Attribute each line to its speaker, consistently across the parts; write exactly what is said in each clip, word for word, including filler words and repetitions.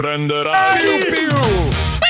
Speaker 1: Prenderai più più.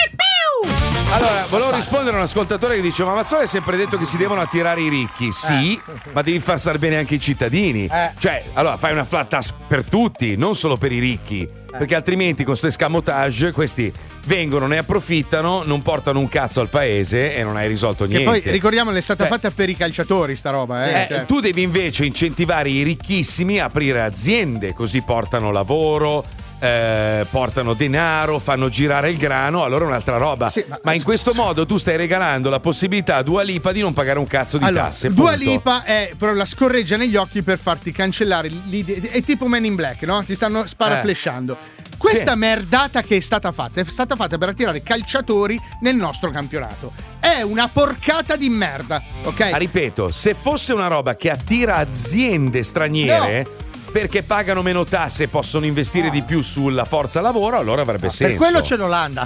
Speaker 1: Allora, volevo rispondere a un ascoltatore che dice: ma Mazzola ha sempre detto che si devono attirare i ricchi. Sì, eh. ma devi far stare bene anche i cittadini. Eh. Cioè, allora fai una flat tax per tutti, non solo per i ricchi. Eh. Perché altrimenti con queste scamotage questi vengono, ne approfittano, non portano un cazzo al paese e non hai risolto niente.
Speaker 2: E poi ricordiamo, è stata eh. fatta per i calciatori sta roba. Eh.
Speaker 1: Eh, cioè. Tu devi invece incentivare i ricchissimi a aprire aziende, così portano lavoro. Eh, portano denaro, fanno girare il grano, allora è un'altra roba. Sì, ma, ma in questo modo tu stai regalando la possibilità a Dua Lipa di non pagare un cazzo di
Speaker 2: allora,
Speaker 1: tasse.
Speaker 2: Dua
Speaker 1: punto.
Speaker 2: Lipa è però la scorreggia negli occhi per farti cancellare l'idea. È tipo Men in Black, no? Ti stanno sparaflesciando. Eh. Questa sì. merdata che è stata fatta è stata fatta per attirare calciatori nel nostro campionato. È una porcata di merda, ok?
Speaker 1: Ma ripeto, se fosse una roba che attira aziende straniere. No. Perché pagano meno tasse e possono investire ah. di più sulla forza lavoro, allora avrebbe ah, senso.
Speaker 3: Per quello c'è l'Olanda.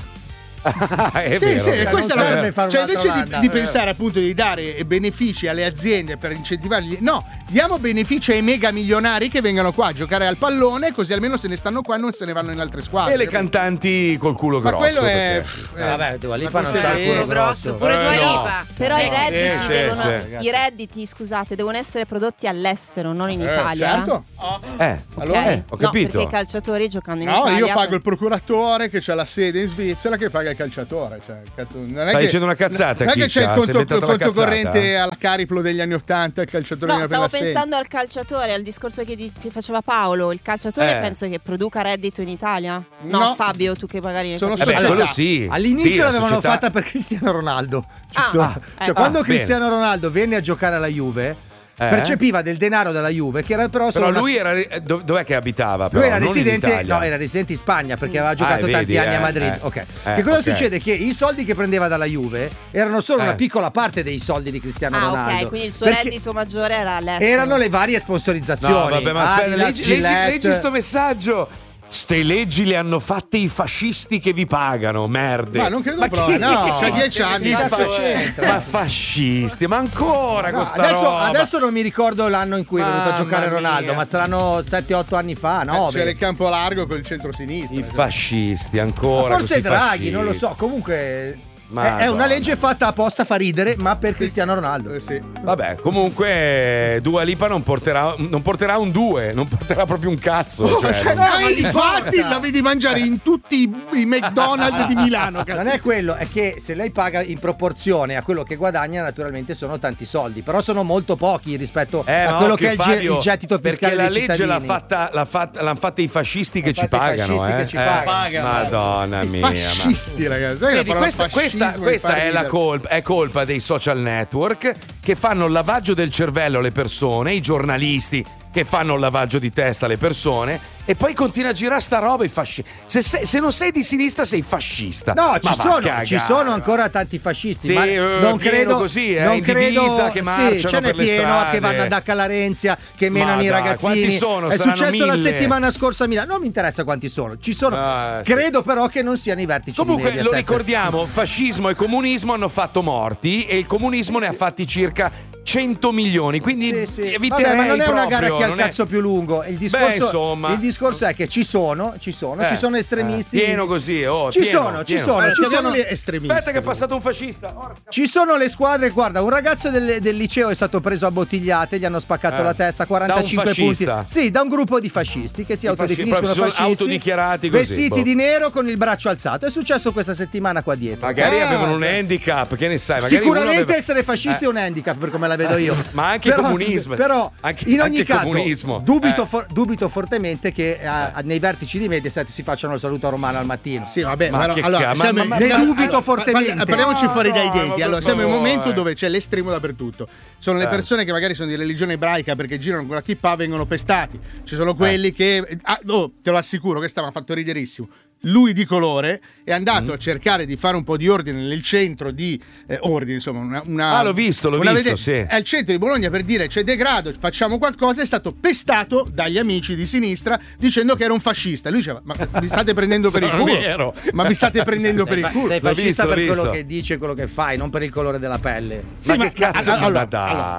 Speaker 1: è
Speaker 2: sì,
Speaker 1: vero,
Speaker 2: sì,
Speaker 1: vero.
Speaker 2: questa
Speaker 3: serve fare
Speaker 2: cioè invece
Speaker 3: domanda,
Speaker 2: di, di pensare appunto di dare benefici alle aziende per incentivarli, no, diamo benefici ai mega milionari che vengano qua a giocare al pallone, così almeno se ne stanno qua e non se ne vanno in altre squadre.
Speaker 1: E le cantanti col culo
Speaker 2: ma
Speaker 1: grosso.
Speaker 2: quello è
Speaker 3: perché... eh, vabbè, Dua Lipa non c'ha il culo grosso.
Speaker 4: Pure Dua
Speaker 1: eh,
Speaker 4: Lipa.
Speaker 1: no.
Speaker 4: Però eh, i redditi
Speaker 1: sì,
Speaker 4: devono
Speaker 1: sì.
Speaker 4: i redditi, scusate, devono essere prodotti all'estero, non in
Speaker 2: eh,
Speaker 4: Italia.
Speaker 2: Certo.
Speaker 1: Eh,
Speaker 4: okay.
Speaker 1: allora eh, ho capito.
Speaker 4: No, perché i calciatori giocando in
Speaker 2: no,
Speaker 4: Italia.
Speaker 2: No, io pago il procuratore che c'ha la sede in Svizzera che paga il calciatore, cioè cazzo, non è
Speaker 1: Stai
Speaker 2: che,
Speaker 1: dicendo una cazzata,
Speaker 2: non è che c'è il conto, il conto corrente
Speaker 1: eh?
Speaker 2: alla Cariplo degli anni ottanta, il calciatore
Speaker 4: no,
Speaker 2: viene
Speaker 4: stavo
Speaker 2: per la
Speaker 4: pensando al calciatore, al discorso che, di, che faceva Paolo. Il calciatore
Speaker 1: eh.
Speaker 4: penso che produca reddito in Italia. No,
Speaker 2: no.
Speaker 4: Fabio, tu che magari
Speaker 2: sono
Speaker 1: Vabbè, quello sì.
Speaker 3: All'inizio
Speaker 1: sì,
Speaker 3: l'avevano
Speaker 1: società...
Speaker 3: fatta per Cristiano Ronaldo, giusto?
Speaker 4: Ah,
Speaker 3: cioè
Speaker 4: eh.
Speaker 3: quando
Speaker 1: ah,
Speaker 3: Cristiano
Speaker 1: bene.
Speaker 3: Ronaldo venne a giocare alla Juve
Speaker 1: Eh?
Speaker 3: percepiva del denaro dalla Juve che era però solo
Speaker 1: però lui
Speaker 3: una...
Speaker 1: era dov- dov'è che abitava però?
Speaker 3: lui era
Speaker 1: Non
Speaker 3: residente,
Speaker 1: in Italia.
Speaker 3: no, era residente in Spagna perché aveva
Speaker 1: Ah,
Speaker 3: giocato
Speaker 1: vedi,
Speaker 3: tanti anni
Speaker 1: eh,
Speaker 3: a Madrid.
Speaker 1: eh.
Speaker 3: Ok.
Speaker 1: Eh,
Speaker 3: che cosa
Speaker 1: okay.
Speaker 3: succede? Che i soldi che prendeva dalla Juve erano solo
Speaker 1: Eh.
Speaker 3: una piccola parte dei soldi di Cristiano
Speaker 4: Ah,
Speaker 3: Ronaldo.
Speaker 4: ok, quindi il suo
Speaker 3: perché
Speaker 4: reddito maggiore era all'estero.
Speaker 3: erano le varie sponsorizzazioni.
Speaker 1: No, vabbè, ma aspetta,
Speaker 3: Adidas,
Speaker 1: leggi, leggi,
Speaker 3: Gillette.
Speaker 1: leggi sto messaggio. Ste leggi le hanno fatte i fascisti che vi pagano, merde.
Speaker 2: Ma non credo
Speaker 1: ma
Speaker 2: proprio,
Speaker 1: chi-
Speaker 2: no, c'ha dieci anni,
Speaker 1: Chi
Speaker 2: cazzo
Speaker 1: fa-
Speaker 2: c'entra?
Speaker 1: Ma fascisti, ma ancora
Speaker 3: No,
Speaker 1: questa
Speaker 3: adesso,
Speaker 1: roba.
Speaker 3: adesso non mi ricordo l'anno in cui è venuto a
Speaker 1: Mamma
Speaker 3: giocare Ronaldo,
Speaker 1: mia.
Speaker 3: ma saranno sette otto anni fa, no?
Speaker 2: Eh, c'era il campo largo con il centro-sinistra.
Speaker 1: I fascisti ancora.
Speaker 3: Forse
Speaker 1: questi
Speaker 3: Draghi,
Speaker 1: fascisti.
Speaker 3: non lo so. Comunque è,
Speaker 1: Madonna.
Speaker 3: è una legge fatta apposta, fa ridere, ma per Cristiano Ronaldo.
Speaker 2: Eh, sì.
Speaker 1: Vabbè, comunque Dua Lipa non porterà, non porterà un due, non porterà proprio un cazzo.
Speaker 2: Oh,
Speaker 1: cioè,
Speaker 2: se
Speaker 1: non-
Speaker 2: no, ma infatti la vedi mangiare in tutti i, i McDonald's di Milano. Cazzo.
Speaker 3: Non è quello, è che se lei paga in proporzione a quello che guadagna, naturalmente sono tanti soldi, però sono molto pochi rispetto
Speaker 1: Eh,
Speaker 3: a
Speaker 1: ma
Speaker 3: quello
Speaker 1: occhio,
Speaker 3: che è il, ge-
Speaker 1: Fabio,
Speaker 3: il gettito fiscale
Speaker 1: perché la
Speaker 3: dei
Speaker 1: legge
Speaker 3: cittadini.
Speaker 1: l'ha fatta, l'ha fatta, l'hanno fatta i fascisti che
Speaker 3: L'hanno
Speaker 1: ci
Speaker 3: fatta i
Speaker 1: pagano.
Speaker 3: fascisti
Speaker 1: eh.
Speaker 3: che ci
Speaker 1: Eh,
Speaker 3: pagano.
Speaker 1: Madonna
Speaker 2: I
Speaker 1: mia. ma-
Speaker 2: fascisti, ragazzi. Sai che
Speaker 1: Vedi,
Speaker 2: la parola
Speaker 1: questa, questa,
Speaker 2: fascismo
Speaker 1: questa
Speaker 2: mi fa
Speaker 1: è la
Speaker 2: ridere.
Speaker 1: colpa, è colpa dei social network che fanno il lavaggio del cervello alle persone, i giornalisti che fanno il lavaggio di testa alle persone e poi continua a girare sta roba i fascisti. Se, sei- se non sei di sinistra sei fascista.
Speaker 3: No,
Speaker 1: Ma
Speaker 3: ci
Speaker 1: va a
Speaker 3: sono,
Speaker 1: cagare.
Speaker 3: ci sono ancora tanti fascisti,
Speaker 1: Sì,
Speaker 3: ma
Speaker 1: eh,
Speaker 3: non
Speaker 1: pieno
Speaker 3: credo
Speaker 1: così, eh,
Speaker 3: non
Speaker 1: in
Speaker 3: credo,
Speaker 1: divisa che marciano
Speaker 3: sì, ce n'è
Speaker 1: per le
Speaker 3: pieno
Speaker 1: strade.
Speaker 3: che vanno ad Accallarenzia, che menano
Speaker 1: Ma
Speaker 3: i
Speaker 1: dai,
Speaker 3: ragazzini.
Speaker 1: quanti sono?
Speaker 3: È
Speaker 1: Saranno
Speaker 3: successo la
Speaker 1: mille.
Speaker 3: settimana scorsa a Milano. Non mi interessa quanti sono, ci sono.
Speaker 1: Ah, sì.
Speaker 3: Credo però che non siano i vertici
Speaker 1: Comunque
Speaker 3: di
Speaker 1: lo
Speaker 3: Mediaset.
Speaker 1: ricordiamo, fascismo e comunismo hanno fatto morti e il comunismo ne ha fatti circa cento milioni, quindi
Speaker 3: Sì, sì.
Speaker 1: eviterei
Speaker 3: Vabbè, ma non è una
Speaker 1: proprio,
Speaker 3: gara che ha il
Speaker 1: non è-
Speaker 3: cazzo più lungo. Il discorso,
Speaker 1: Beh, insomma.
Speaker 3: il discorso è che ci sono, ci sono,
Speaker 1: Eh,
Speaker 3: ci sono estremisti.
Speaker 1: eh, pieno così, oh,
Speaker 3: ci
Speaker 1: pieno,
Speaker 3: sono, ci
Speaker 1: pieno.
Speaker 3: sono,
Speaker 2: Allora,
Speaker 3: ci sono.
Speaker 2: chiamiamoli estremisti.
Speaker 1: Aspetta che è passato un fascista. Porca-
Speaker 3: Ci sono le squadre, guarda, un ragazzo del, del liceo è stato preso a bottigliate, gli hanno spaccato
Speaker 1: Eh.
Speaker 3: la testa, quarantacinque
Speaker 1: Da un
Speaker 3: punti.
Speaker 1: fascista.
Speaker 3: Sì, da un gruppo di fascisti che si
Speaker 1: I
Speaker 3: autodefiniscono
Speaker 1: fasci- proprio sono
Speaker 3: fascisti,
Speaker 1: autodichiarati così,
Speaker 3: vestiti
Speaker 1: boh.
Speaker 3: di nero con il braccio alzato. È successo questa settimana qua dietro.
Speaker 1: Magari
Speaker 2: Ah,
Speaker 1: avevano un
Speaker 2: beh.
Speaker 1: handicap, che ne sai? Magari
Speaker 3: Sicuramente
Speaker 1: uno aveva-
Speaker 3: essere fascisti
Speaker 1: Eh.
Speaker 3: è un handicap per come la vedo io.
Speaker 1: Ma anche
Speaker 3: Però-
Speaker 1: comunismo.
Speaker 3: Però
Speaker 1: Anche-
Speaker 3: in ogni
Speaker 1: anche
Speaker 3: caso
Speaker 1: comunismo.
Speaker 3: dubito,
Speaker 1: Eh.
Speaker 3: for- dubito fortemente che a- a- nei vertici di Mediaset si facciano il saluto romano al mattino.
Speaker 2: Sì, vabbè,
Speaker 1: Ma
Speaker 2: ma,
Speaker 1: che
Speaker 2: allora,
Speaker 1: ca-
Speaker 2: siamo,
Speaker 1: ma- ma-
Speaker 3: ne
Speaker 2: siamo-
Speaker 3: dubito
Speaker 2: allora,
Speaker 3: fortemente.
Speaker 2: parli- Parliamoci
Speaker 1: No,
Speaker 2: fuori dai
Speaker 1: no,
Speaker 2: denti.
Speaker 1: ma
Speaker 2: Allora,
Speaker 1: per
Speaker 2: siamo in un
Speaker 1: favore.
Speaker 2: momento dove c'è l'estremo dappertutto. Sono le
Speaker 1: Eh.
Speaker 2: persone che magari sono di religione ebraica perché girano con la kippa, vengono pestati. Ci sono quelli che ah, oh, te lo assicuro, questa mi ha fatto riderissimo. Lui di colore è andato
Speaker 1: Mm.
Speaker 2: a cercare di fare un po' di ordine nel centro di eh, ordine, insomma, una, una-
Speaker 1: Ah, l'ho visto, l'ho
Speaker 2: una
Speaker 1: visto,
Speaker 2: vede-
Speaker 1: sì.
Speaker 2: È al centro di Bologna per dire c'è degrado, facciamo qualcosa, è stato pestato dagli amici di sinistra dicendo che era un fascista. Lui diceva: "Ma mi state prendendo per il
Speaker 1: Non
Speaker 2: culo?
Speaker 1: è vero.
Speaker 2: Ma mi state prendendo
Speaker 3: Sei,
Speaker 2: per il
Speaker 3: fa-
Speaker 2: culo?"
Speaker 3: sei
Speaker 1: L'ho
Speaker 3: fascista
Speaker 1: visto, l'ho
Speaker 3: per quello
Speaker 1: visto.
Speaker 3: che dici e quello che fai, non per il colore della pelle.
Speaker 2: Sì,
Speaker 1: Ma che cazzo,
Speaker 2: allora,
Speaker 1: ma dai.
Speaker 2: allora, ascolta.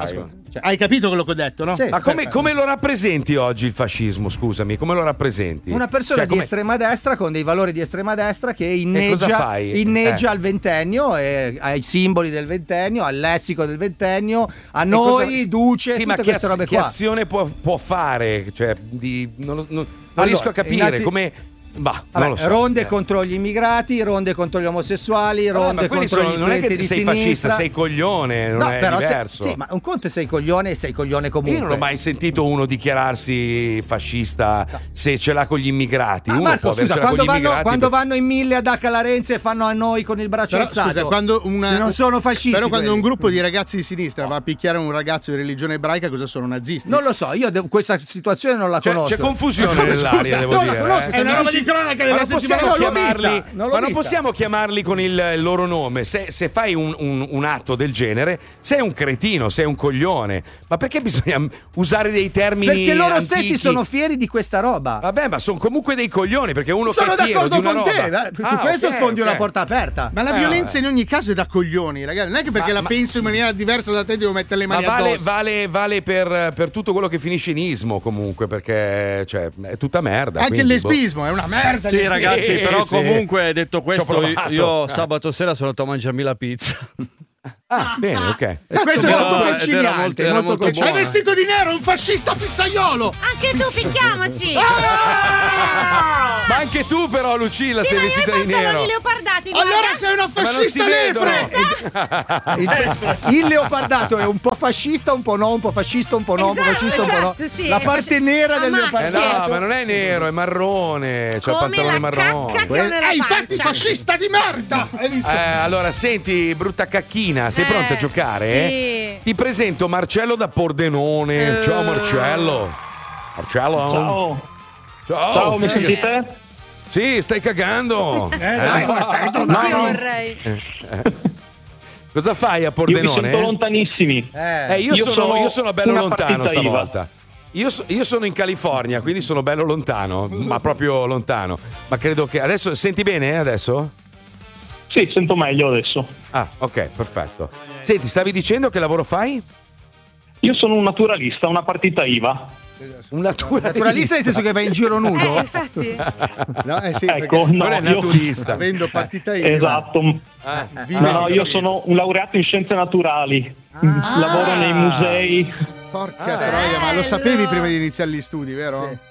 Speaker 2: Cioè, hai capito quello che ho detto, no?
Speaker 3: Sì.
Speaker 1: Ma come, come lo rappresenti oggi il fascismo? Scusami, come lo rappresenti?
Speaker 3: Una persona
Speaker 1: Cioè,
Speaker 3: di
Speaker 1: come-
Speaker 3: estrema destra con dei valori di estrema destra che
Speaker 1: cosa
Speaker 3: inneggia,
Speaker 1: fai?
Speaker 3: inneggia
Speaker 1: Eh.
Speaker 3: al ventennio, e ai simboli del ventennio, al lessico del ventennio, a noi,
Speaker 1: cosa-
Speaker 3: Duce,
Speaker 1: Sì,
Speaker 3: tutte
Speaker 1: ma che,
Speaker 3: queste
Speaker 1: az-
Speaker 3: robe
Speaker 1: che
Speaker 3: qua.
Speaker 1: azione può, può fare? Cioè, di, non, lo- non- non
Speaker 3: Allora,
Speaker 1: riesco a capire
Speaker 3: innanzi-
Speaker 1: come. Bah,
Speaker 3: Vabbè,
Speaker 1: non lo so.
Speaker 3: ronde
Speaker 1: Eh.
Speaker 3: contro gli immigrati, ronde contro gli omosessuali,
Speaker 1: Vabbè,
Speaker 3: ronde
Speaker 1: ma quelli
Speaker 3: contro
Speaker 1: sono-
Speaker 3: gli
Speaker 1: non è
Speaker 3: studenti
Speaker 1: che
Speaker 3: di
Speaker 1: sei
Speaker 3: sinistra.
Speaker 1: fascista, sei coglione, non
Speaker 3: No,
Speaker 1: è
Speaker 3: però se-
Speaker 1: diverso.
Speaker 3: sì, ma un conto è sei coglione e sei coglione comunque.
Speaker 1: Io non ho mai sentito uno dichiararsi fascista se ce l'ha con gli immigrati.
Speaker 3: Ma
Speaker 1: Uno
Speaker 3: Marco,
Speaker 1: può
Speaker 3: scusa,
Speaker 1: avercela
Speaker 3: quando
Speaker 1: con gli
Speaker 3: vanno,
Speaker 1: immigrati.
Speaker 3: quando vanno in mille ad H la Renzi e fanno a noi con il braccio
Speaker 2: Però,
Speaker 3: alzato,
Speaker 2: scusa, quando una-
Speaker 3: che non sono fascisti.
Speaker 2: Però quando
Speaker 3: quelli.
Speaker 2: un gruppo di ragazzi di sinistra va a picchiare un ragazzo di religione ebraica, cosa sono, nazisti?
Speaker 3: Non lo so, io devo- questa situazione non la
Speaker 1: C'è,
Speaker 3: conosco.
Speaker 1: c'è confusione
Speaker 3: Scusa,
Speaker 1: nell'aria, devo
Speaker 3: non
Speaker 1: dire.
Speaker 3: la conosco,
Speaker 1: eh.
Speaker 3: se
Speaker 2: È una
Speaker 3: mi
Speaker 2: roba
Speaker 3: dici-
Speaker 2: di cronaca
Speaker 1: Ma
Speaker 2: della
Speaker 1: non possiamo
Speaker 2: settimana.
Speaker 3: non l'ho
Speaker 1: chiamarli,
Speaker 3: vista, non l'ho
Speaker 1: ma non
Speaker 3: vista.
Speaker 1: possiamo chiamarli con il loro nome. Se, se fai un, un- un atto del genere, sei un cretino, sei un coglione. Ma perché bisogna usare dei termini
Speaker 3: Perché loro
Speaker 1: antichi?
Speaker 3: stessi sono fieri di questa roba.
Speaker 1: Vabbè, ma sono comunque dei coglioni, perché uno
Speaker 3: Sono
Speaker 1: che è fiero
Speaker 3: d'accordo
Speaker 1: di una
Speaker 3: con te,
Speaker 1: roba-
Speaker 3: eh, su
Speaker 1: Ah,
Speaker 3: questo
Speaker 1: ok,
Speaker 3: sfondi
Speaker 1: ok.
Speaker 3: una porta aperta.
Speaker 2: Ma la
Speaker 1: Eh,
Speaker 2: violenza
Speaker 1: vabbè.
Speaker 2: in ogni caso è da coglioni, ragazzi. Non è che perché
Speaker 1: Ma-
Speaker 2: la
Speaker 1: ma-
Speaker 2: penso in maniera diversa da te devo mettere le
Speaker 1: Ma
Speaker 2: mani
Speaker 1: vale,
Speaker 2: addosso.
Speaker 1: vale, vale per, per tutto quello che finisce in ismo, comunque, perché cioè, è tutta merda.
Speaker 2: Anche il
Speaker 1: quindi, boh.
Speaker 2: lesbismo è una merda.
Speaker 5: Sì,
Speaker 2: il lesbismo.
Speaker 5: ragazzi, però
Speaker 1: sì.
Speaker 5: comunque detto questo,
Speaker 1: Ci ho
Speaker 5: io,
Speaker 1: provato.
Speaker 5: io
Speaker 1: Eh.
Speaker 5: sabato sera sono andato a mangiarmi la pizza.
Speaker 1: Ah, bene, ok.
Speaker 3: E questo è
Speaker 5: Però-
Speaker 3: molto
Speaker 5: ed era
Speaker 3: conciliante,
Speaker 5: molto- era
Speaker 3: molto
Speaker 5: molto
Speaker 2: È
Speaker 3: conciliante.
Speaker 5: buono.
Speaker 2: vestito di nero, un fascista pizzaiolo.
Speaker 4: Anche tu picchiamoci!
Speaker 1: Ma anche tu, però, Lucilla,
Speaker 4: Sì,
Speaker 1: sei
Speaker 4: ma io
Speaker 1: vestita
Speaker 4: ho i
Speaker 1: di nero.
Speaker 4: pantaloni leopardati, guarda.
Speaker 2: Allora sei una
Speaker 1: Ma non si
Speaker 2: fascista
Speaker 1: vedono.
Speaker 2: lepre.
Speaker 3: Il, il leopardato è un po' fascista, un po' no, un po' fascista, un po' no, un po'
Speaker 4: Esatto,
Speaker 3: fascista, un po' no.
Speaker 4: esatto, sì.
Speaker 3: La parte nera del
Speaker 4: Ah, ma-
Speaker 1: Eh
Speaker 3: leopardato.
Speaker 1: no, ma non è nero, è marrone. C'ha il
Speaker 4: Come
Speaker 1: pantalone
Speaker 4: la
Speaker 1: marrone.
Speaker 4: cacca che ho nella
Speaker 2: Eh, infatti
Speaker 4: pancia.
Speaker 2: fascista di merda. Hai visto?
Speaker 1: Eh, allora, senti, brutta cacchina, sei
Speaker 4: Eh,
Speaker 1: pronta a giocare?
Speaker 4: sì.
Speaker 1: Ti presento Marcello da Pordenone.
Speaker 4: Eh.
Speaker 1: Ciao Marcello. Marcello.
Speaker 6: Ciao,
Speaker 1: Ciao.
Speaker 6: ciao, mi
Speaker 1: figa.
Speaker 6: sentite?
Speaker 1: Sì, stai cagando.
Speaker 2: Eh, dai, qua stai
Speaker 4: Anch'io vorrei.
Speaker 1: Cosa fai a
Speaker 6: Io vi
Speaker 1: Pordenone?
Speaker 6: sento lontanissimi.
Speaker 3: Eh,
Speaker 1: Eh, io,
Speaker 6: Io
Speaker 1: sono,
Speaker 6: sono
Speaker 1: io sono bello
Speaker 6: una
Speaker 1: lontano
Speaker 6: partita I V A.
Speaker 1: stavolta. Io, so- io sono in California, quindi sono bello lontano, ma proprio lontano. Ma credo che adesso senti bene eh, adesso?
Speaker 6: Sì, sento meglio adesso.
Speaker 1: Ah, ok, perfetto. Senti, stavi dicendo che lavoro fai?
Speaker 6: Io sono un naturalista, una partita I V A.
Speaker 1: Un naturalista.
Speaker 3: naturalista nel senso che va in giro
Speaker 4: Eh,
Speaker 3: nudo?
Speaker 4: infatti.
Speaker 2: No, eh sì,
Speaker 6: Ecco,
Speaker 2: perché
Speaker 6: no,
Speaker 1: Non è
Speaker 6: io-
Speaker 1: naturista.
Speaker 2: avendo partita io.
Speaker 6: Esatto.
Speaker 2: Vive
Speaker 6: No, no,
Speaker 2: di
Speaker 6: io
Speaker 2: capito.
Speaker 6: sono un laureato in scienze naturali. Lavoro nei musei.
Speaker 2: Porca
Speaker 1: Ah,
Speaker 2: troia, ma lo
Speaker 4: bello.
Speaker 2: sapevi prima di iniziare gli studi, vero?
Speaker 3: Sì.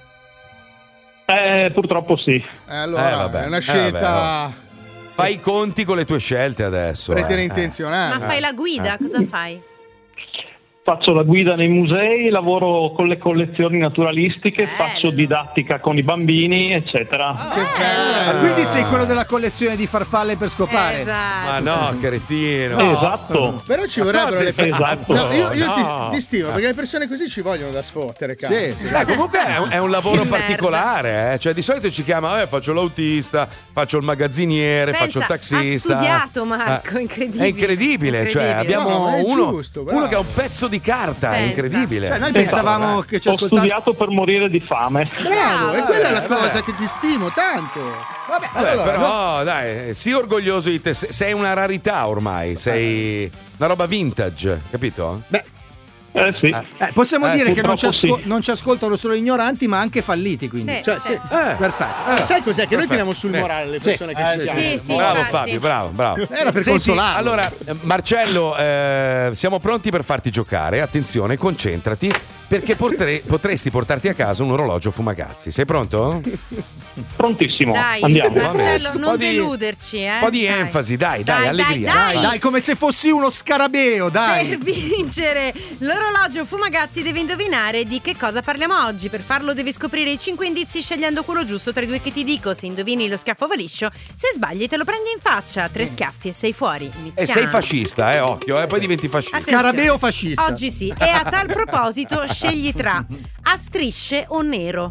Speaker 6: Eh, purtroppo sì.
Speaker 2: Eh, allora,
Speaker 1: Eh, vabbè.
Speaker 2: è una
Speaker 1: Eh,
Speaker 2: scelta
Speaker 1: vabbè, Fai i conti con le tue scelte adesso. eh.
Speaker 2: preterintenzionale.
Speaker 4: Ma fai la guida, cosa fai?
Speaker 6: Faccio la guida nei musei, lavoro con le collezioni naturalistiche,
Speaker 4: Bello.
Speaker 6: faccio didattica con i bambini, eccetera.
Speaker 2: Che bello.
Speaker 3: Ah, quindi sei quello della collezione di farfalle per scopare?
Speaker 4: Esatto.
Speaker 1: Ma no, cretino.
Speaker 6: Esatto.
Speaker 2: Però ci vorrebbero
Speaker 1: cosa
Speaker 2: le
Speaker 1: sei
Speaker 6: esatto.
Speaker 2: No, io io
Speaker 1: No.
Speaker 2: ti, ti stimo perché le persone così ci vogliono da sfottere, cazzo.
Speaker 3: Sì.
Speaker 1: Eh, comunque è un, è un lavoro
Speaker 4: Che merda.
Speaker 1: particolare, eh. Cioè di solito ci chiama, eh, faccio l'autista, faccio il magazziniere,
Speaker 4: Pensa,
Speaker 1: faccio il taxista.
Speaker 4: ha studiato, Marco,
Speaker 1: Eh,
Speaker 4: incredibile.
Speaker 1: È incredibile, cioè
Speaker 4: Incredibile.
Speaker 1: abbiamo
Speaker 2: No, ma è
Speaker 1: uno,
Speaker 2: giusto, bravo.
Speaker 1: uno che ha un pezzo di carta, è
Speaker 4: Pensa.
Speaker 1: incredibile.
Speaker 3: Cioè, noi
Speaker 6: Esatto.
Speaker 3: pensavamo che ci
Speaker 6: Ho
Speaker 3: ascoltasse.
Speaker 6: studiato per morire di fame.
Speaker 2: Bravo, e quella è la
Speaker 1: Eh,
Speaker 2: cosa
Speaker 1: vabbè.
Speaker 2: che ti stimo tanto.
Speaker 3: Vabbè,
Speaker 1: Vabbè,
Speaker 3: allora, no.
Speaker 1: però dai, sii orgoglioso di te, se- sei una rarità ormai, sei una roba vintage, capito?
Speaker 2: Beh,
Speaker 6: Eh sì.
Speaker 3: Eh, possiamo
Speaker 1: Eh,
Speaker 3: dire che non ci,
Speaker 6: purtroppo
Speaker 3: asco-
Speaker 6: sì.
Speaker 3: non ci ascoltano solo ignoranti, ma anche falliti. Quindi.
Speaker 4: Sì,
Speaker 2: cioè,
Speaker 4: sì.
Speaker 2: sì.
Speaker 1: Eh,
Speaker 3: Perfetto.
Speaker 1: eh,
Speaker 2: sai cos'è? Che noi
Speaker 1: perfetto.
Speaker 2: tiriamo sul
Speaker 1: Eh.
Speaker 2: morale le
Speaker 3: Sì.
Speaker 2: persone che
Speaker 3: Eh,
Speaker 2: ci
Speaker 3: sì.
Speaker 2: chiamano.
Speaker 4: Sì, sì,
Speaker 1: Bravo
Speaker 4: infatti.
Speaker 1: Fabio, bravo, bravo.
Speaker 2: Era per
Speaker 1: Senti,
Speaker 2: consolarlo.
Speaker 1: allora, eh, Marcello, eh, siamo pronti per farti giocare. Attenzione, concentrati, perché potre- potresti portarti a casa un orologio Fumagazzi. Sei pronto?
Speaker 6: Prontissimo.
Speaker 4: Dai,
Speaker 6: Andiamo.
Speaker 4: Marcello,
Speaker 1: Un
Speaker 4: non
Speaker 1: po' di-
Speaker 4: deluderci, eh.
Speaker 1: Un po' di
Speaker 4: Dai.
Speaker 1: enfasi, dai, dai, allegria.
Speaker 4: Dai,
Speaker 3: Dai, dai, come se fossi uno scarabeo, dai.
Speaker 4: Per vincere l'orologio Fumagazzi devi indovinare di che cosa parliamo oggi. Per farlo devi scoprire i cinque indizi scegliendo quello giusto tra i due che ti dico. Se indovini lo schiaffo va liscio, se sbagli te lo prendi in faccia. Tre schiaffi e sei fuori. Iniziamo.
Speaker 1: E sei fascista, eh, occhio, eh, poi diventi fascista.
Speaker 4: Attenzione.
Speaker 3: Scarabeo fascista.
Speaker 4: Oggi sì. E a tal proposito scegli tra a strisce o nero.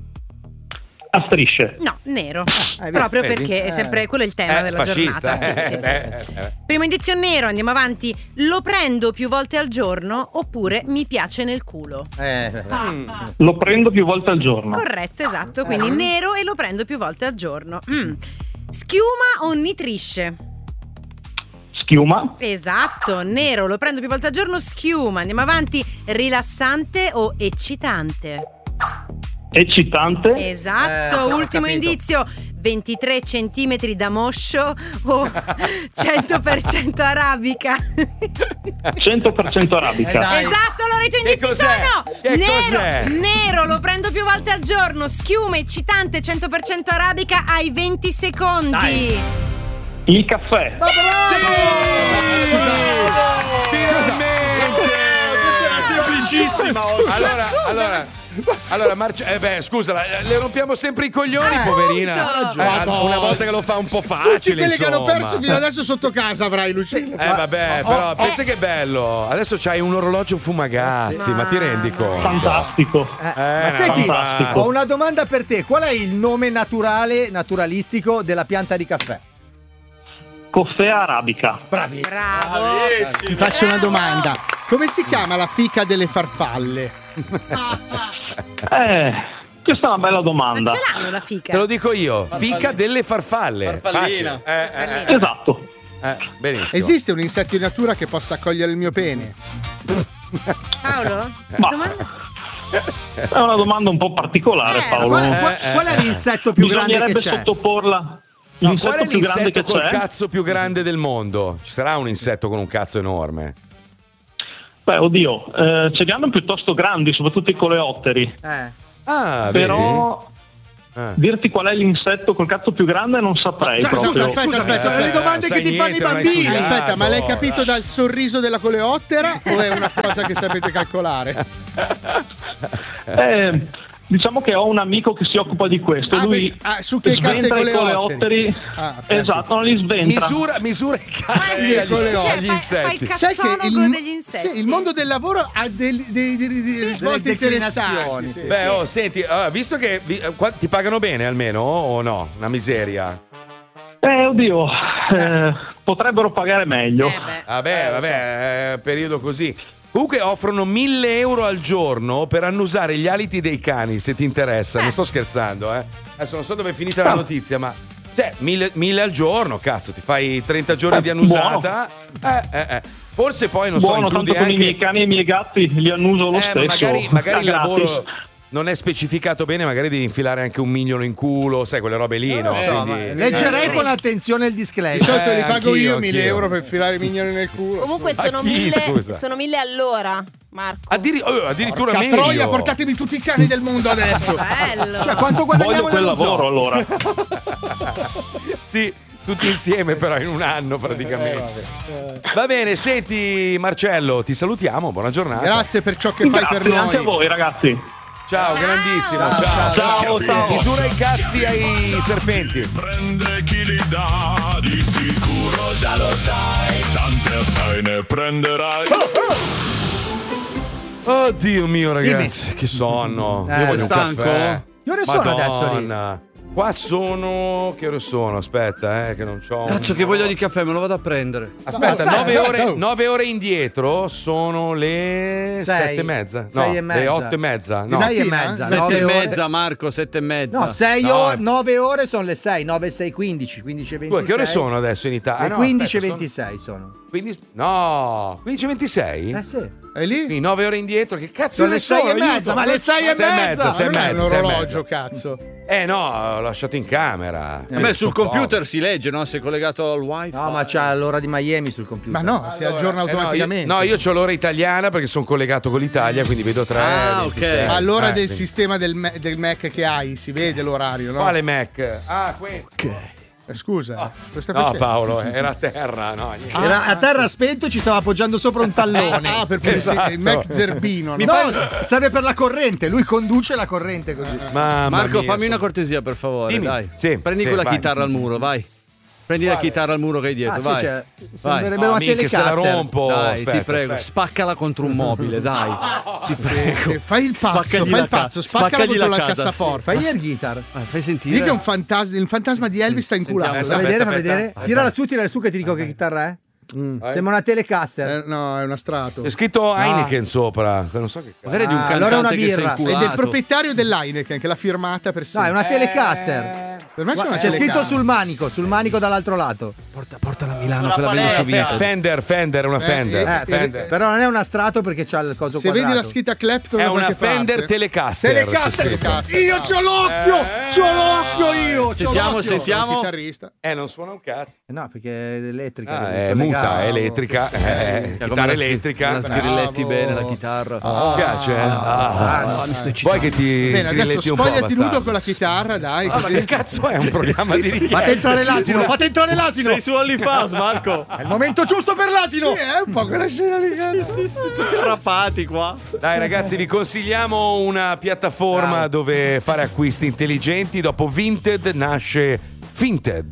Speaker 6: A strisce.
Speaker 4: No, nero.
Speaker 3: hai visto?
Speaker 4: Proprio
Speaker 1: Vedi?
Speaker 4: perché è sempre quello è il tema
Speaker 1: Eh,
Speaker 4: della
Speaker 1: fascista,
Speaker 4: giornata. Sì,
Speaker 1: eh,
Speaker 4: sì, sì.
Speaker 1: eh, eh.
Speaker 4: Primo indizio nero, andiamo avanti. Lo prendo più volte al giorno oppure mi piace nel culo.
Speaker 3: Eh,
Speaker 6: Lo prendo più volte al giorno.
Speaker 4: Corretto, esatto. Quindi nero e lo prendo più volte al giorno. Mm. Schiuma o nitrisce?
Speaker 6: Schiuma.
Speaker 4: Esatto, nero, lo prendo più volte al giorno, schiuma. Andiamo avanti, rilassante o eccitante?
Speaker 6: Eccitante.
Speaker 4: Esatto,
Speaker 3: Eh, ho
Speaker 4: ultimo
Speaker 3: capito.
Speaker 4: indizio, ventitré centimetri da moscio o cento per cento arabica?
Speaker 6: cento per cento arabica.
Speaker 3: Eh, dai.
Speaker 4: Esatto, allora i tuoi
Speaker 1: Che
Speaker 4: indizi
Speaker 1: cos'è?
Speaker 4: sono
Speaker 1: Che
Speaker 4: nero,
Speaker 1: cos'è?
Speaker 4: nero, lo prendo più volte al giorno, schiuma, eccitante, cento per cento arabica, hai venti secondi.
Speaker 3: Dai.
Speaker 6: Il caffè.
Speaker 3: Semplicissima.
Speaker 1: Allora, allora, allora Marce- eh beh, scusa, la- le rompiamo sempre i coglioni,
Speaker 2: Eh,
Speaker 1: poverina.
Speaker 4: appunto.
Speaker 1: Eh, una volta che lo fa un po'
Speaker 2: Tutti
Speaker 1: facile,
Speaker 2: quelli che hanno
Speaker 1: insomma.
Speaker 2: perso fino adesso sotto casa avrai, Lucilla.
Speaker 1: Eh vabbè, però pensa che bello. Adesso c'hai un orologio fumagazzi, ma ti rendi conto?
Speaker 6: Fantastico.
Speaker 3: Eh,
Speaker 1: Eh,
Speaker 3: ma senti,
Speaker 6: fantastico.
Speaker 3: ho una domanda per te. Qual è il nome naturale, naturalistico della pianta di caffè?
Speaker 6: Coffea arabica.
Speaker 3: Bravissimo.
Speaker 4: Bravo.
Speaker 2: Ti faccio una domanda. Come si chiama la fica delle farfalle?
Speaker 6: Eh, questa è una bella
Speaker 4: Ma
Speaker 6: domanda.
Speaker 4: ce l'hanno la fica?
Speaker 1: Te lo dico io, fica delle farfalle.
Speaker 5: Farfallina.
Speaker 1: Facile. Eh, eh,
Speaker 6: Esatto.
Speaker 1: eh, eh, benissimo.
Speaker 2: Esiste un insetto in natura che possa accogliere il mio pene?
Speaker 4: Paolo?
Speaker 6: Ma-
Speaker 4: Domanda?
Speaker 6: È una domanda un po' particolare,
Speaker 4: Eh,
Speaker 6: Paolo.
Speaker 3: Qual,
Speaker 1: Eh,
Speaker 3: qual-
Speaker 1: eh,
Speaker 3: qual è
Speaker 1: eh.
Speaker 3: l'insetto più grande che
Speaker 6: Bisognerebbe
Speaker 3: c'è?
Speaker 6: sottoporla.
Speaker 1: No,
Speaker 6: L'insetto
Speaker 1: qual è
Speaker 6: più grande
Speaker 1: l'insetto
Speaker 6: che
Speaker 1: col
Speaker 6: c'è?
Speaker 1: cazzo più grande del mondo? Ci sarà un insetto con un cazzo enorme?
Speaker 6: Beh, oddio, eh, ce li hanno piuttosto grandi, soprattutto i coleotteri.
Speaker 3: Eh.
Speaker 1: Ah,
Speaker 6: Però
Speaker 1: vedi? Eh.
Speaker 6: dirti qual è l'insetto col cazzo più grande non saprei
Speaker 2: Scusa,
Speaker 6: proprio.
Speaker 2: scusa, aspetta,
Speaker 3: Scusami,
Speaker 2: aspetta.
Speaker 3: sono le domande
Speaker 1: sai
Speaker 3: che ti fanno
Speaker 1: niente,
Speaker 3: i
Speaker 1: non hai
Speaker 3: bambini.
Speaker 1: studiato.
Speaker 2: Aspetta, ma l'hai capito
Speaker 1: dai.
Speaker 2: dal sorriso della coleottera o è una cosa che sapete calcolare?
Speaker 6: Eh, diciamo che ho un amico che si occupa di questo.
Speaker 2: Ah,
Speaker 6: Lui
Speaker 2: beh, ah, su che cazzo
Speaker 6: sventra
Speaker 2: i
Speaker 6: i
Speaker 2: coleotteri.
Speaker 6: coleotteri.
Speaker 2: Ah, perfetto.
Speaker 6: Esatto, non li sventra.
Speaker 1: Misura, misura i cazzi
Speaker 2: Sì,
Speaker 1: agli,
Speaker 2: con le
Speaker 1: agli
Speaker 2: ossa.
Speaker 4: Cioè, fai- fai
Speaker 1: insetti.
Speaker 4: il
Speaker 2: Sai che
Speaker 4: Cazzonogo
Speaker 2: il,
Speaker 4: degli insetti.
Speaker 2: sì, il mondo del lavoro ha dei, dei, dei, dei
Speaker 3: Delle
Speaker 2: risvolti interessanti.
Speaker 3: declinazioni,
Speaker 2: sì.
Speaker 3: sì.
Speaker 1: Beh, oh, senti, allora, visto che vi- eh, qua- ti pagano bene almeno o no? Una miseria.
Speaker 6: Eh, oddio, eh, potrebbero pagare meglio.
Speaker 4: Eh beh.
Speaker 1: Vabbè, vabbè, eh, periodo così. Comunque offrono mille euro al giorno per annusare gli aliti dei cani, se ti interessa. Non sto scherzando, eh. Adesso non so dove è finita la notizia, ma cioè, mille, mille al giorno, cazzo, ti fai trenta giorni
Speaker 6: Eh,
Speaker 1: di annusata. Eh, eh, eh. Forse poi, non so,
Speaker 6: Buono,
Speaker 1: includi
Speaker 6: tanto con i miei
Speaker 1: anche...
Speaker 6: cani e i miei gatti li annuso lo
Speaker 1: Eh,
Speaker 6: stesso.
Speaker 1: ma magari, magari il
Speaker 6: Gratis.
Speaker 1: lavoro non è specificato bene, magari devi infilare anche un mignolo in culo, sai, quelle robe lì, no?
Speaker 3: So,
Speaker 1: Quindi-
Speaker 3: ma leggerei
Speaker 4: Eh.
Speaker 3: con attenzione il
Speaker 2: Di
Speaker 3: disclaimer.
Speaker 2: solito
Speaker 1: Eh,
Speaker 2: li pago
Speaker 1: anch'io,
Speaker 2: io mille
Speaker 1: anch'io.
Speaker 2: euro per filare i mignoli nel culo.
Speaker 7: Comunque
Speaker 1: Ma
Speaker 7: sono
Speaker 1: chi,
Speaker 7: mille,
Speaker 1: scusa?
Speaker 7: sono mille all'ora, Marco.
Speaker 1: Addiri- oh, addirittura
Speaker 2: Porca
Speaker 1: meglio.
Speaker 2: troia, portatemi tutti i cani del mondo adesso.
Speaker 4: Bello.
Speaker 3: Cioè, quanto
Speaker 6: Voglio
Speaker 3: guadagniamo
Speaker 6: quel
Speaker 3: nello zoo?
Speaker 6: lavoro allora.
Speaker 1: Sì, tutti insieme però in un anno
Speaker 2: Eh,
Speaker 1: praticamente. Va bene, senti Marcello, ti salutiamo, buona giornata.
Speaker 2: Grazie per ciò che fai per
Speaker 6: Grazie anche a
Speaker 2: noi.
Speaker 6: voi, ragazzi.
Speaker 1: Ciao, grandissimo, ciao.
Speaker 6: Ciao, ciao.
Speaker 1: Misura i cazzi ai serpenti.
Speaker 8: Prende chi li dà, di sicuro già lo sai, tante assai ne prenderai.
Speaker 1: Oddio mio ragazzi, che sonno.
Speaker 3: Eh,
Speaker 1: Io voglio un
Speaker 5: stanco?
Speaker 1: caffè.
Speaker 3: Che ore sono adesso lì?
Speaker 1: Madonna. Qua sono. Che ore sono? Aspetta, eh, che non c'ho. un-
Speaker 5: Cazzo, che voglia di caffè, me lo vado a prendere.
Speaker 1: Aspetta,
Speaker 2: Aspetta,
Speaker 1: nove ore,
Speaker 2: aspetta.
Speaker 1: nove ore indietro sono le
Speaker 3: Sei.
Speaker 1: sette e mezza. No,
Speaker 3: Sei e mezza.
Speaker 1: le otto e mezza. No.
Speaker 3: Sei e
Speaker 2: Mattina?
Speaker 3: mezza.
Speaker 5: Sette
Speaker 3: nove
Speaker 5: e
Speaker 3: ore-
Speaker 5: mezza, Marco, sette e mezza.
Speaker 3: No, sei
Speaker 1: No,
Speaker 3: ore,
Speaker 1: eh.
Speaker 3: nove ore sono le sei, nove, sei, quindici, quindici e ventisei.
Speaker 1: Scusa, che ore sono adesso in Italia?
Speaker 3: Le
Speaker 1: Ah, no,
Speaker 3: quindici e
Speaker 1: aspetta,
Speaker 3: ventisei sono.
Speaker 1: sono quindici No, quindici e ventisei?
Speaker 3: Eh sì.
Speaker 2: È lì?
Speaker 1: Quindi nove ore indietro, che cazzo
Speaker 3: Sono
Speaker 1: ne
Speaker 3: le
Speaker 1: so,
Speaker 3: sei e
Speaker 1: aiuto.
Speaker 3: mezza, ma le sei e
Speaker 1: Sei e
Speaker 3: mezza.
Speaker 1: mezza, sei e
Speaker 2: Ma non è un
Speaker 1: mezza, sei e
Speaker 2: orologio,
Speaker 1: mezza.
Speaker 2: cazzo.
Speaker 1: Eh no, l'ho lasciato in camera.
Speaker 5: Vabbè, sul
Speaker 1: Sono
Speaker 5: computer si legge, no? Sei collegato al wifi.
Speaker 3: No, ma c'ha l'ora di Miami sul computer.
Speaker 2: Ma no, si aggiorna
Speaker 1: Eh, no, io-
Speaker 2: automaticamente.
Speaker 1: No, io, ho l'ora italiana perché sono collegato con l'Italia, quindi vedo tre.
Speaker 5: Ah, ok.
Speaker 1: ventisei.
Speaker 2: Ma all'ora
Speaker 1: Eh,
Speaker 2: del
Speaker 1: quindi-
Speaker 2: sistema del, Ma- del Mac che hai si vede l'orario, no?
Speaker 1: Quale Mac? Ah, questo.
Speaker 2: Eh, Scusa, cosa stai
Speaker 1: No,
Speaker 2: facendo?
Speaker 1: Paolo, era a terra, no, niente.
Speaker 3: Era a terra spento e ci stava appoggiando sopra un tallone.
Speaker 2: Ah, per pulire
Speaker 1: Esatto.
Speaker 2: il Mac zerbino,
Speaker 3: Mi
Speaker 2: no?
Speaker 3: fa- serve per la corrente, lui conduce la corrente così.
Speaker 1: Mamma
Speaker 5: Marco,
Speaker 1: mia,
Speaker 5: fammi una
Speaker 1: sono-
Speaker 5: cortesia, per favore,
Speaker 1: Dimmi.
Speaker 5: dai.
Speaker 1: Sì,
Speaker 5: Prendi
Speaker 1: sì,
Speaker 5: quella
Speaker 1: vai.
Speaker 5: chitarra al muro, vai. Prendi la chitarra al muro che hai dietro,
Speaker 3: Ah, sì,
Speaker 5: vai.
Speaker 3: cioè,
Speaker 5: vai.
Speaker 3: sembrerebbe
Speaker 1: No,
Speaker 3: una
Speaker 1: minchia, se la
Speaker 3: Telecaster.
Speaker 1: rompo.
Speaker 5: Dai,
Speaker 1: aspetta,
Speaker 5: ti prego,
Speaker 1: aspetta.
Speaker 5: spaccala contro un mobile, dai. Ti prego.
Speaker 2: Sì, fai il pazzo,
Speaker 5: Spaccagli
Speaker 2: fai
Speaker 5: la
Speaker 2: il pazzo,
Speaker 5: ca-
Speaker 2: spaccala
Speaker 5: spaccagli
Speaker 2: contro
Speaker 5: la
Speaker 2: la
Speaker 5: casa.
Speaker 2: cassaforte.
Speaker 3: Fai air guitar.
Speaker 5: Ah, fai sentire.
Speaker 2: Dì che un fantasma, il fantasma di Elvis sta inculato.
Speaker 1: sentiamo.
Speaker 3: Fa
Speaker 1: Aspetta,
Speaker 3: vedere, fa
Speaker 1: aspetta.
Speaker 3: vedere.
Speaker 1: Vai,
Speaker 3: Tirala
Speaker 1: vai.
Speaker 3: su, tirala su che ti dico che chitarra è. Mm, Sembra una Telecaster.
Speaker 2: Eh, no, è una strato.
Speaker 1: C'è scritto Heineken sopra, non so che cazzo.
Speaker 5: Magari è di un
Speaker 3: Ah,
Speaker 5: cantante
Speaker 3: allora una
Speaker 5: che si è
Speaker 3: birra.
Speaker 2: È
Speaker 5: inculato.
Speaker 2: del proprietario dell'Heineken che l'ha firmata per
Speaker 3: No, è
Speaker 2: sempre.
Speaker 3: una Telecaster.
Speaker 2: Per me c'è, una
Speaker 3: c'è
Speaker 2: telecamera.
Speaker 3: scritto sul manico, sul manico dall'altro lato.
Speaker 5: Porta, portala a Milano che la vedo su Vinted.
Speaker 1: Fender, Fender, una
Speaker 2: Eh,
Speaker 1: Fender.
Speaker 2: eh,
Speaker 1: Fender.
Speaker 3: Però non è una strato perché c'ha il coso
Speaker 2: Se
Speaker 3: quadrato.
Speaker 2: vedi la scritta Clapton
Speaker 1: È
Speaker 2: da
Speaker 1: una
Speaker 2: qualche
Speaker 1: Fender
Speaker 2: parte.
Speaker 1: Telecaster.
Speaker 3: Telecaster.
Speaker 1: c'è scritto.
Speaker 2: Telecaster.
Speaker 3: Io c'ho l'occhio,
Speaker 1: Eh.
Speaker 3: c'ho l'occhio io. c'ho
Speaker 5: Sentiamo,
Speaker 3: l'occhio.
Speaker 5: sentiamo.
Speaker 2: Chitarrista.
Speaker 1: Eh, non suona un cazzo.
Speaker 3: Eh No, perché è elettrica.
Speaker 1: Ah,
Speaker 3: deve
Speaker 1: è muta,
Speaker 3: collegare.
Speaker 1: è elettrica. Eh,
Speaker 5: Cioè, come
Speaker 1: chitarra
Speaker 5: la scri-
Speaker 1: elettrica.
Speaker 5: La sgrilletti
Speaker 2: Bravo.
Speaker 5: bene la chitarra.
Speaker 1: Mi piace, eh? Ah,
Speaker 5: no, mi sto
Speaker 1: Vuoi
Speaker 5: eccitando.
Speaker 1: che ti
Speaker 2: Bene, adesso
Speaker 1: sgrilletti un po'?
Speaker 2: spogliati nudo
Speaker 1: bastardo?
Speaker 2: con la chitarra, dai.
Speaker 1: Ah, ma
Speaker 2: così.
Speaker 1: che cazzo è un programma di richiesta?
Speaker 3: Fate entrare l'asino, fate entrare l'asino.
Speaker 5: Sei su OnlyFans, Marco.
Speaker 3: È il momento giusto per l'asino.
Speaker 2: Sì, è un po' quella scena lì.
Speaker 5: Tutti arrappati qua.
Speaker 1: Dai ragazzi, vi consigliamo una piattaforma dove fare acquisti intelligenti. Dopo Vinted nasce Finted.